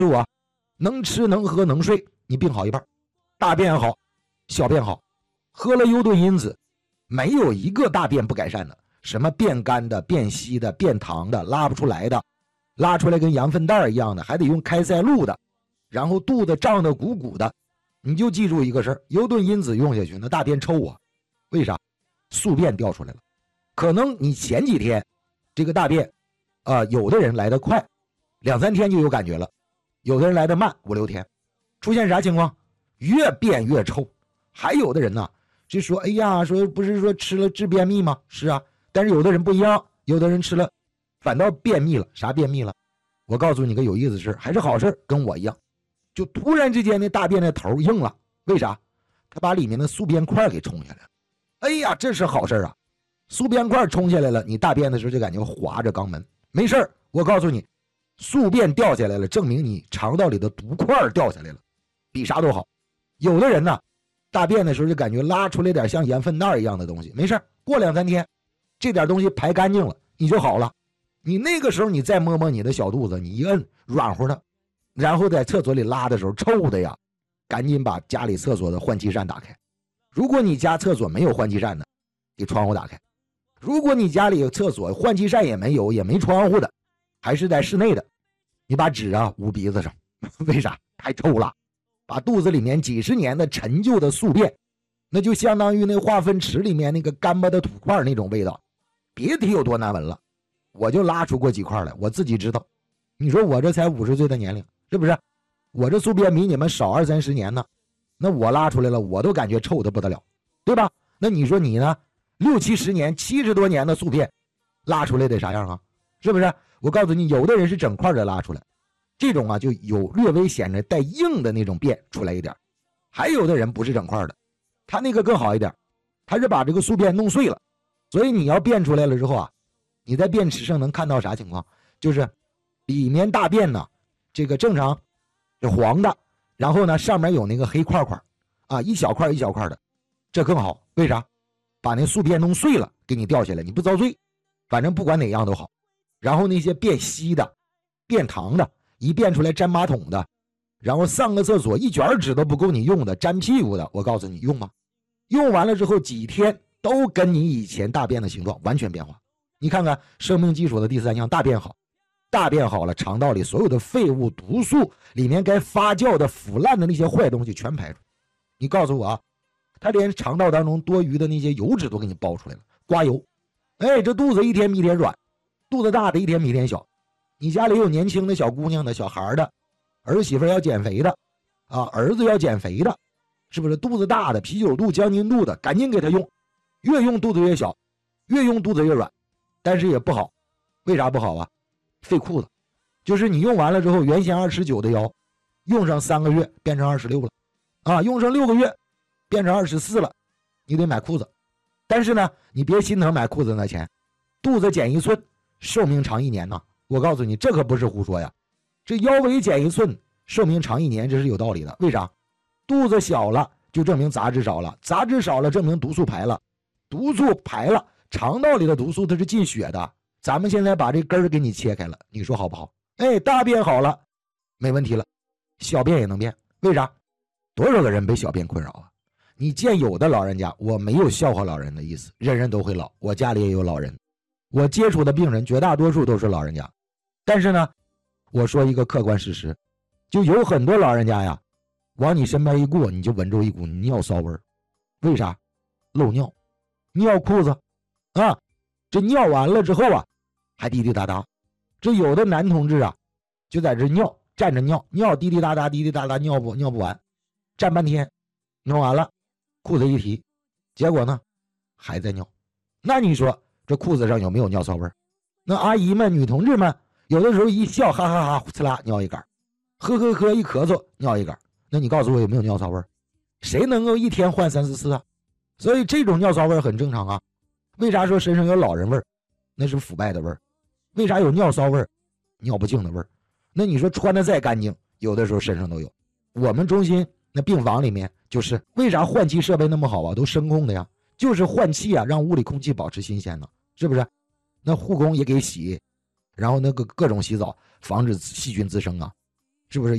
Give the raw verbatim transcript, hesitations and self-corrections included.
我能吃能喝能睡，你病好一半，大便好，小便好，喝了优盾因子，没有一个大便不改善的，什么变干的、变稀的、变糖的、拉不出来的，拉出来跟羊粪蛋一样的，还得用开塞露的，然后肚子胀得鼓鼓的，你就记住一个事儿，优盾因子用下去，那大便臭啊，为啥？宿便掉出来了。可能你前几天这个大便啊、呃，有的人来得快，两三天就有感觉了，有的人来得慢，五六天。出现啥情况？越变越臭。还有的人呢就说，哎呀，说不是说吃了治便秘吗？是啊，但是有的人不一样，有的人吃了反倒便秘了。啥便秘了？我告诉你个有意思的事，还是好事，跟我一样，就突然之间那大便的头硬了。为啥？他把里面的宿便块给冲下来了。哎呀，这是好事啊！宿便块冲下来了，你大便的时候就感觉划着肛门，没事。我告诉你，宿便掉下来了，证明你肠道里的毒块掉下来了，比啥都好。有的人呢，大便的时候就感觉拉出来点像盐粪蛋一样的东西，没事，过两三天，这点东西排干净了，你就好了。你那个时候你再摸摸你的小肚子，你一摁软乎的，然后在厕所里拉的时候臭的呀，赶紧把家里厕所的换气扇打开。如果你家厕所没有换气扇的，给窗户打开。如果你家里有厕所换气扇也没有，也没窗户的，还是在室内的，你把纸啊捂鼻子上。为啥？太臭了，把肚子里面几十年的陈旧的宿便，那就相当于那化粪池里面那个干巴的土块那种味道，别提有多难闻了。我就拉出过几块来，我自己知道。你说我这才五十岁的年龄，是不是？我这宿便比你们少二三十年呢，那我拉出来了，我都感觉臭的不得了，对吧？那你说你呢？六七十年、七十多年的宿便拉出来得啥样啊？是不是？我告诉你，有的人是整块的拉出来，这种啊就有略微显得带硬的那种便出来一点。还有的人不是整块的，他那个更好一点，他是把这个宿便弄碎了，所以你要便出来了之后啊，你在便池上能看到啥情况？就是里面大便呢，这个正常是黄的，然后呢上面有那个黑块块啊，一小块一小块的，这更好。为啥？把那宿便弄碎了给你掉下来，你不遭罪。反正不管哪样都好。然后那些便稀的、便糖的，一便出来粘马桶的，然后上个厕所一卷纸都不够你用的，粘屁股的，我告诉你用吗？用完了之后几天都跟你以前大便的形状完全变化。你看看生命基础的第三项，大便好，大便好了，肠道里所有的废物、毒素，里面该发酵的、腐烂的那些坏东西全排出。你告诉我啊，他连肠道当中多余的那些油脂都给你包出来了，刮油。哎，这肚子一天比一天软，肚子大的一天比一天小。你家里有年轻的小姑娘的、小孩的，儿媳妇要减肥的啊，儿子要减肥的，是不是？肚子大的、啤酒肚、将军肚的，赶紧给他用，越用肚子越小，越用肚子越软。但是也不好，为啥不好啊？费裤子。就是你用完了之后，原先二十九的腰，用上三个月变成二十六了，啊，用上六个月变成二十四了，你得买裤子。但是呢，你别心疼买裤子那钱，肚子减一寸，寿命长一年呢。我告诉你，这可不是胡说呀，这腰围减一寸，寿命长一年，这是有道理的。为啥？肚子小了就证明杂质少了，杂质少了证明毒素排了，毒素排了，肠道里的毒素它是进血的，咱们现在把这根儿给你切开了，你说好不好？哎，大便好了，没问题了，小便也能变。为啥？多少个人被小便困扰啊？你见有的老人家，我没有笑话老人的意思，人人都会老，我家里也有老人，我接触的病人绝大多数都是老人家。但是呢，我说一个客观事实，就有很多老人家呀，往你身边一过，你就闻着一股尿骚味儿。为啥？漏尿，尿裤子啊，这尿完了之后啊，还滴滴答答。这有的男同志啊，就在这尿，站着尿，尿滴滴答答，滴滴答答，尿不尿不完，站半天，尿完了，裤子一提，结果呢，还在尿。那你说这裤子上有没有尿骚味？那阿姨们、女同志们，有的时候一笑，哈哈哈，呼呲啦，尿一杆；呵呵呵，一咳嗽，尿一杆。那你告诉我有没有尿骚味？谁能够一天换三四次啊？所以这种尿骚味很正常啊。为啥说身上有老人味？那是腐败的味儿。为啥有尿骚味？尿不净的味儿。那你说穿的再干净，有的时候身上都有。我们中心那病房里面，就是为啥换气设备那么好啊？都声控的呀，就是换气啊，让屋里空气保持新鲜呢，是不是？那护工也给洗，然后那个各种洗澡，防止细菌滋生啊，是不是？